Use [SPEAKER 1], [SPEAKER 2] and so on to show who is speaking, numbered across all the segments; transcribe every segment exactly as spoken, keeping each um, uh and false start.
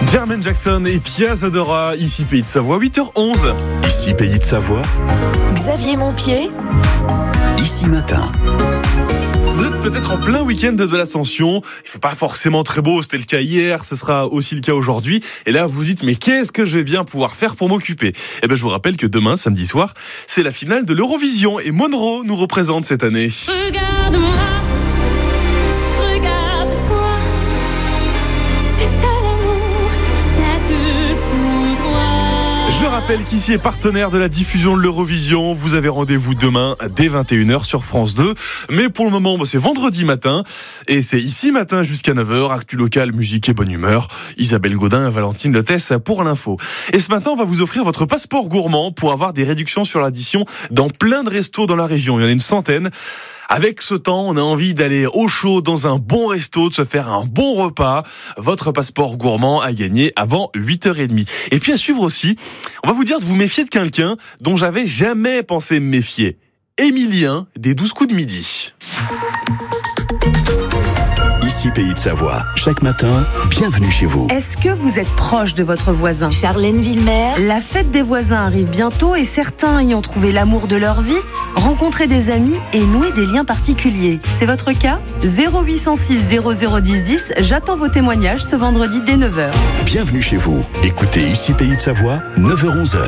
[SPEAKER 1] Jermaine Jackson et Pia Zadora, ici Pays de Savoie, huit heures onze.
[SPEAKER 2] Ici Pays de Savoie.
[SPEAKER 3] Xavier Montpied.
[SPEAKER 2] Ici Matin.
[SPEAKER 1] Vous êtes peut-être en plein week-end de l'Ascension. Il ne fait pas forcément très beau, c'était le cas hier, ce sera aussi le cas aujourd'hui. Et là, vous vous dites, mais qu'est-ce que je vais bien pouvoir faire pour m'occuper ? Eh bien, je vous rappelle que demain, samedi soir, c'est la finale de l'Eurovision. Et Monroe nous représente cette année.
[SPEAKER 4] Regarde-moi.
[SPEAKER 1] Je rappelle qu'ici est partenaire de la diffusion de l'Eurovision. Vous avez rendez-vous demain dès vingt et une heures sur France deux. Mais pour le moment, c'est vendredi matin. Et c'est ici matin jusqu'à neuf heures. Actu local, musique et bonne humeur. Isabelle Gaudin et Valentine Lotès pour l'info. Et ce matin, on va vous offrir votre passeport gourmand pour avoir des réductions sur l'addition dans plein de restos dans la région. Il y en a une centaine. Avec ce temps, on a envie d'aller au chaud dans un bon resto, de se faire un bon repas. Votre passeport gourmand à gagner avant huit heures trente. Et puis à suivre aussi, on va vous dire de vous méfier de quelqu'un dont j'avais jamais pensé me méfier. Émilien des douze coups de midi.
[SPEAKER 2] Ici Pays de Savoie. Chaque matin, bienvenue chez vous.
[SPEAKER 5] Est-ce que vous êtes proche de votre voisin ?
[SPEAKER 3] Charlène Villemer.
[SPEAKER 5] La fête des voisins arrive bientôt et certains y ont trouvé l'amour de leur vie, rencontré des amis et noué des liens particuliers. C'est votre cas ? zéro huit cent six zéro zéro dix dix, j'attends vos témoignages ce vendredi dès neuf heures.
[SPEAKER 2] Bienvenue chez vous. Écoutez Ici Pays de Savoie, neuf heures onze.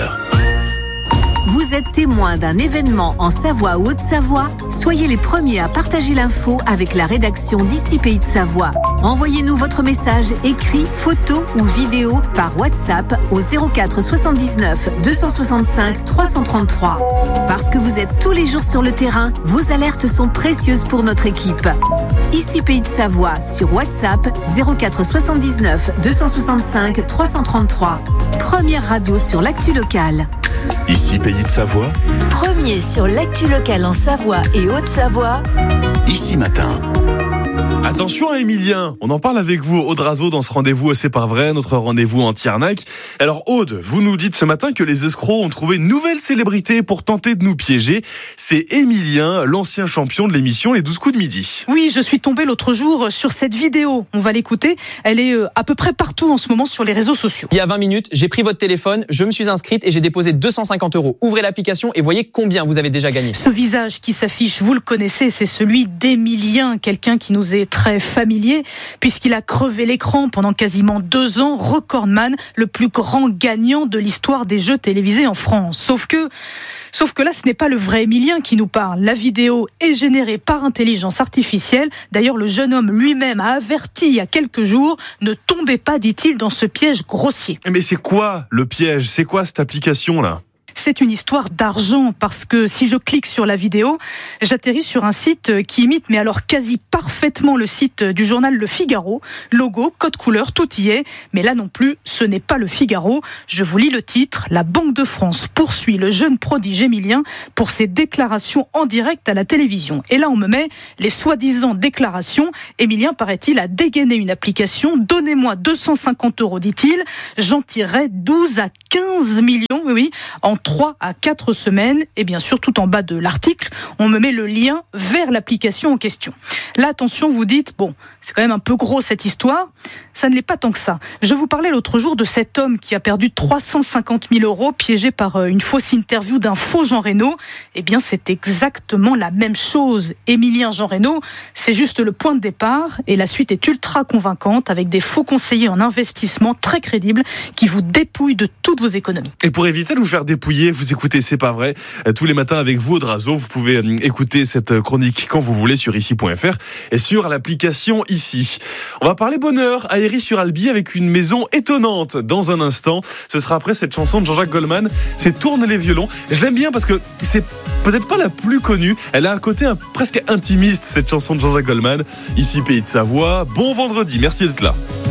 [SPEAKER 6] Vous êtes témoin d'un événement en Savoie ou Haute-Savoie ? Soyez les premiers à partager l'info avec la rédaction d'Ici Pays de Savoie. Envoyez-nous votre message écrit, photo ou vidéo par WhatsApp au zéro quatre soixante-dix-neuf deux cent soixante-cinq trois cent trente-trois. Parce que vous êtes tous les jours sur le terrain, vos alertes sont précieuses pour notre équipe. Ici Pays de Savoie sur WhatsApp zéro quatre soixante-dix-neuf deux cent soixante-cinq trois cent trente-trois. Première radio sur l'actu locale.
[SPEAKER 2] Ici Pays de Savoie.
[SPEAKER 3] Premier sur l'actu locale en Savoie et Haute-Savoie.
[SPEAKER 2] Ici Matin.
[SPEAKER 1] Attention à Émilien, on en parle avec vous, Aude Razeau, dans ce rendez-vous C'est pas vrai, notre rendez-vous anti-arnaque. Alors Aude, vous nous dites ce matin que les escrocs ont trouvé une nouvelle célébrité pour tenter de nous piéger. C'est Émilien, l'ancien champion de l'émission Les douze coups de midi.
[SPEAKER 7] Oui, je suis tombée l'autre jour sur cette vidéo. On va l'écouter. Elle est à peu près partout en ce moment sur les réseaux sociaux.
[SPEAKER 8] Il y a vingt minutes, j'ai pris votre téléphone, je me suis inscrite et j'ai déposé deux cent cinquante euros. Ouvrez l'application et voyez combien vous avez déjà gagné.
[SPEAKER 7] Ce visage qui s'affiche, vous le connaissez, c'est celui d'Émilien, quelqu'un qui nous est très familier puisqu'il a crevé l'écran pendant quasiment deux ans, recordman, le plus grand gagnant de l'histoire des jeux télévisés en France. Sauf que, sauf que là, ce n'est pas le vrai Émilien qui nous parle. La vidéo est générée par intelligence artificielle. D'ailleurs, le jeune homme lui-même a averti il y a quelques jours, ne tombez pas, dit-il, dans ce piège grossier.
[SPEAKER 1] Mais c'est quoi le piège ? C'est quoi cette application-là ?
[SPEAKER 7] C'est une histoire d'argent parce que si je clique sur la vidéo, j'atterris sur un site qui imite, mais alors quasi parfaitement le site du journal Le Figaro. Logo, code couleur, tout y est. Mais là non plus, ce n'est pas Le Figaro. Je vous lis le titre. La Banque de France poursuit le jeune prodige Émilien pour ses déclarations en direct à la télévision. Et là, on me met les soi-disant déclarations. Émilien, paraît-il, a dégainé une application. Donnez-moi deux cent cinquante euros, dit-il. J'en tirerai douze à quinze millions, oui, oui, en trois à quatre semaines. Et bien sûr, tout en bas de l'article, on me met le lien vers l'application en question. Là, attention, vous dites, bon, c'est quand même un peu gros cette histoire. Ça ne l'est pas tant que ça. Je vous parlais l'autre jour de cet homme qui a perdu trois cent cinquante mille euros piégé par une fausse interview d'un faux Jean Reno. Eh bien, c'est exactement la même chose. Émilien Jean Reno, c'est juste le point de départ et la suite est ultra convaincante avec des faux conseillers en investissement très crédibles qui vous dépouillent de toutes vos économies.
[SPEAKER 1] Et pour éviter de vous faire dépouiller, vous écoutez C'est pas vrai tous les matins avec vous, Aude Razeau. Vous pouvez écouter cette chronique quand vous voulez sur ici point f r et sur l'application Ici. On va parler bonheur à Héry-sur-Albi avec une maison étonnante dans un instant. Ce sera après cette chanson de Jean-Jacques Goldman, c'est Tourne les violons. Je l'aime bien parce que c'est peut-être pas la plus connue. Elle a un côté un, presque intimiste, cette chanson de Jean-Jacques Goldman. Ici Pays de Savoie. Bon vendredi, merci d'être là.